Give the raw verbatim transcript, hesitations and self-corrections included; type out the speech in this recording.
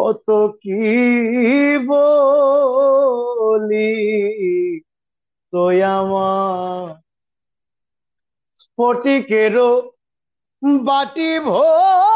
কত কি বলি তুই আমার স্ফটিকেরও বাটি ভো